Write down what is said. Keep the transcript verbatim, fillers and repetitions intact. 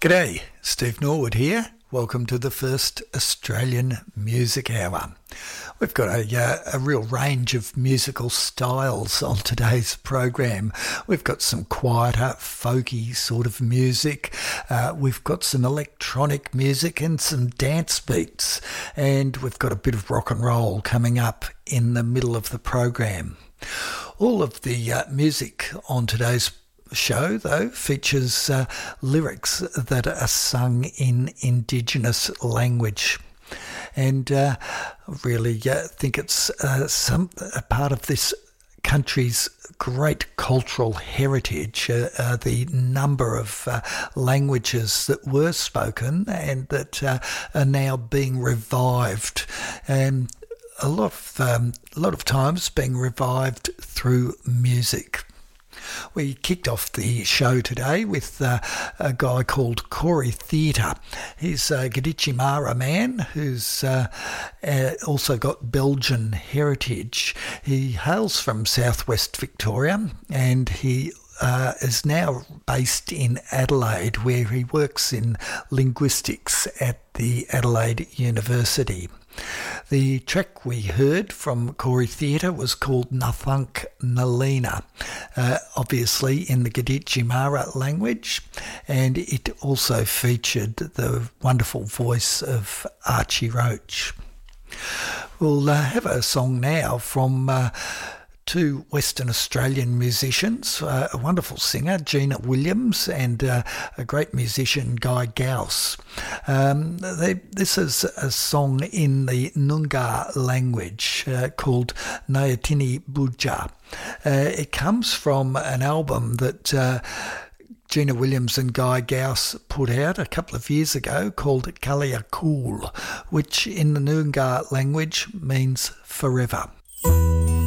G'day, Steve Norwood here. Welcome to the first Australian Music Hour. We've got a, uh, a real range of musical styles on today's program. We've got some quieter, folky sort of music. Uh, we've got some electronic music and some dance beats. And we've got a bit of rock and roll coming up in the middle of the program. All of the uh, music on today's show, though, features uh, lyrics that are sung in Indigenous language. And uh, really uh, think it's uh, some a part of this country's great cultural heritage, uh, uh, the number of uh, languages that were spoken and that uh, are now being revived. And a lot of, um, a lot of times being revived through music. We kicked off the show today with uh, a guy called Corey Theatre. He's a Gadichi Mara man who's uh, uh, also got Belgian heritage. He hails from southwest Victoria and he Uh, is now based in Adelaide, where he works in linguistics at the Adelaide University. The track we heard from Corey Theatre was called Nathunk Nalina, uh, obviously in the Gadichi Mara language, and it also featured the wonderful voice of Archie Roach. We'll uh, have a song now from Uh, two Western Australian musicians, uh, a wonderful singer, Gina Williams, and uh, a great musician, Guy Gauss. Um, they, this is a song in the Noongar language uh, called Nayatini Buja. Uh, it comes from an album that uh, Gina Williams and Guy Gauss put out a couple of years ago called Kaliyakul, which in the Noongar language means forever.